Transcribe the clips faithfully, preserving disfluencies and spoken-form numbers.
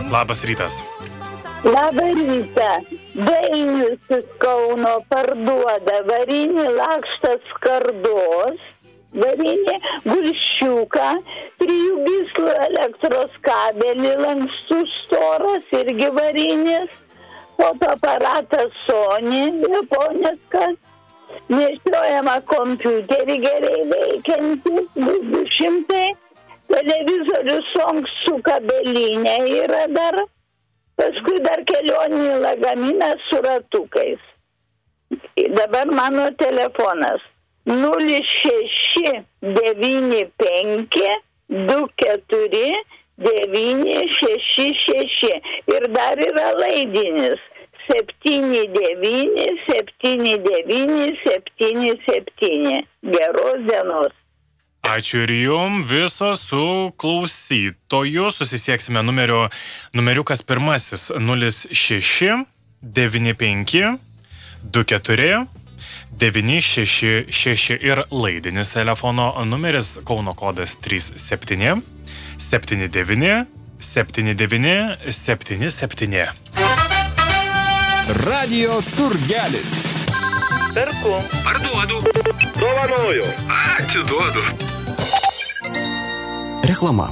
Labas rytas. Labą rytą. Dainius iš Kauno parduoda varinį lakštą skardos, varinį gulščiuką, trijų gyslų elektros kabelį, lankstus storas irgi varinis, fotoaparatas Sony, japoniškas, nešiojama kompiuterį gerai veikiantį, du šimtai, televizorius Song su kabelinė yra dar. Paskui dar kelioninį lagaminą su ratukais. Dabar mano telefonas nulis šeši devyni penki du keturi devyni šeši šeši ir dar yra laidinis septyni devyni septyni devyni septyni septyni. Geros dienos. Ačiū ir jum, visos su klausytoju. Susisieksime numeriu, numeriukas pirmasis nulis šeši devyni penki du keturi devyni šeši šeši ir laidinis telefono numeris Kauno kodas trys septyni septyni devyni septyni devyni septyni septyni. Radio Turgelis. Perku. Parduodu. Dovanoju. Atiduodu. Reklama.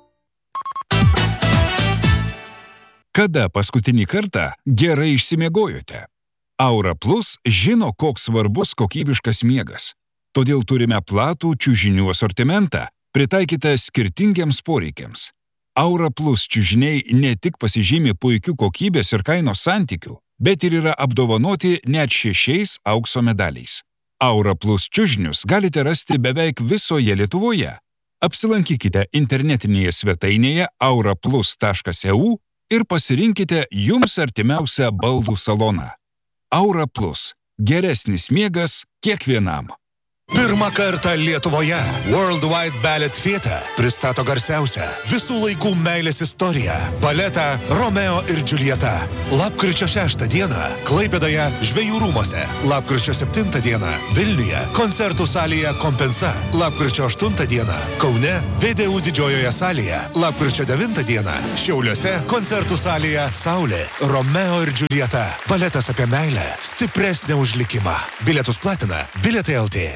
Kada paskutinį kartą gerai išsimiegojote? Aura Plus žino, koks svarbus kokybiškas miegas. Todėl turime platų čiužinių asortimentą, pritaikytą skirtingiems poreikiams. Aura Plus čiužiniai ne tik pasižymi puikių kokybės ir kainos santykių, bet ir yra apdovanoti net šešiais aukso medaliais. Aura Plus čiužinius galite rasti beveik visoje Lietuvoje. Apsilankykite internetinėje svetainėje aura plus taškas e u ir pasirinkite jums artimiausią baldų saloną. Aura Plus. Geresnis miegas kiekvienam. Pirmą kartą Lietuvoje Worldwide Ballet Theatre pristato garsiausią visų laikų meilės istoriją – baletą Romeo ir Džiuljeta. Lapkričio šeštą dieną Klaipėdoje Žvejų rūmuose, lapkričio septintą dieną Vilniuje koncertų salėje Kompensa, lapkričio aštuntą dieną Kaune V D U didžiojoje salėje, lapkričio devintą dieną Šiauliuose koncertų salėje Saulė, Romeo ir Džiuljeta. Baletas apie meilę, stipresnę už likimą. Bilietus platina Bilietai L T.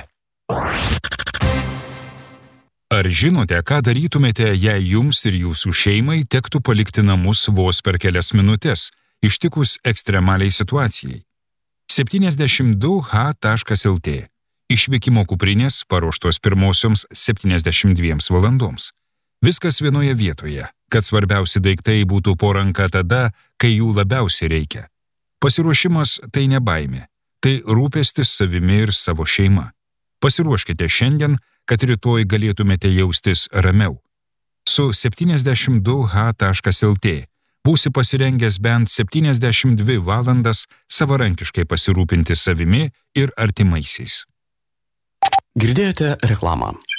Ar žinote, ką darytumėte, jei jums ir jūsų šeimai tektų palikti namus vos per kelias minutės, ištikus ekstremaliai situacijai? septyniasdešimt du h taškas el tė. Išvykimo kuprinės paruoštos pirmosioms septyniasdešimt dviems valandoms. Viskas vienoje vietoje, kad svarbiausi daiktai būtų po ranka tada, kai jų labiausiai reikia. Pasiruošimas tai ne baimė, tai rūpestis savimi ir savo šeima. Pasiruoškite šiandien, kad rytoj galėtumėte jaustis ramiau. Su septyniasdešimt du h taškas el tė būsi pasirengęs bent septyniasdešimt dvi valandas savarankiškai pasirūpinti savimi ir artimaisiais. Girdėjote reklamą.